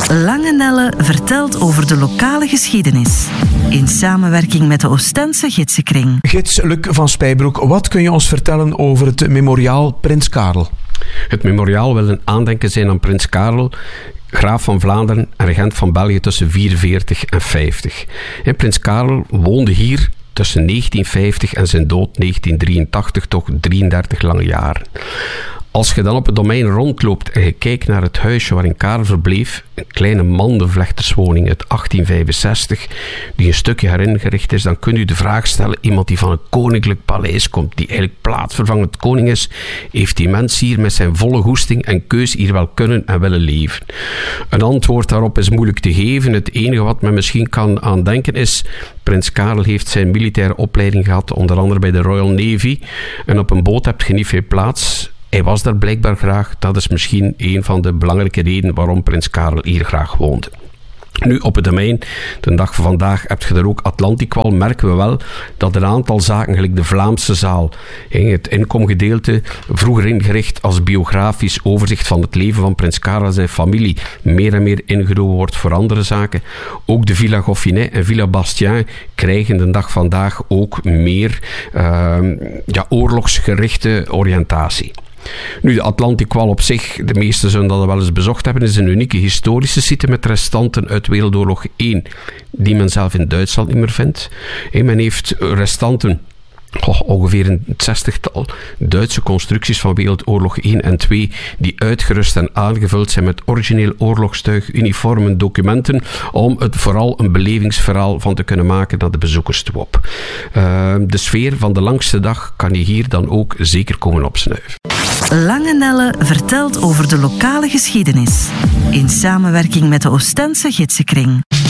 Lange Nelle vertelt over de lokale geschiedenis. In samenwerking met de Oostense Gidsenkring. Gids Luc van Spijbroek, wat kun je ons vertellen over het memoriaal Prins Karel? Het memoriaal wil een aandenken zijn aan Prins Karel, graaf van Vlaanderen en regent van België tussen 44 en 50. En Prins Karel woonde hier tussen 1950 en zijn dood 1983, toch 33 lange jaren. Als je dan op het domein rondloopt en je kijkt naar het huisje waarin Karel verbleef, een kleine mandenvlechterswoning uit 1865, die een stukje heringericht is, dan kun je de vraag stellen, iemand die van een koninklijk paleis komt, die eigenlijk plaatsvervangend koning is, heeft die mens hier met zijn volle goesting en keus hier wel kunnen en willen leven? Een antwoord daarop is moeilijk te geven. Het enige wat men misschien kan aan denken is, Prins Karel heeft zijn militaire opleiding gehad, onder andere bij de Royal Navy, en op een boot heb je niet veel plaats. Hij was daar blijkbaar graag. Dat is misschien een van de belangrijke redenen waarom Prins Karel hier graag woonde. Nu, op het domein, de dag van vandaag, heb je er ook Atlantikwal, merken we wel dat een aantal zaken, gelijk de Vlaamse zaal, het inkomgedeelte, vroeger ingericht als biografisch overzicht van het leven van Prins Karel en zijn familie, meer en meer ingenomen wordt voor andere zaken. Ook de Villa Goffinet en Villa Bastien krijgen de dag vandaag ook meer oorlogsgerichte oriëntatie. Nu, de Atlantikwal op zich, de meesten zullen dat wel eens bezocht hebben, is een unieke historische site met restanten uit Wereldoorlog 1, die men zelf in Duitsland niet meer vindt. Men heeft restanten, ongeveer een 60-tal Duitse constructies van Wereldoorlog 1 en 2, die uitgerust en aangevuld zijn met origineel oorlogstuig, uniformen, documenten, om het vooral een belevingsverhaal van te kunnen maken naar de bezoekers toe op. De sfeer van de langste dag kan je hier dan ook zeker komen opsnuiven. Lange Nelle vertelt over de lokale geschiedenis. In samenwerking met de Oostense Gidsenkring.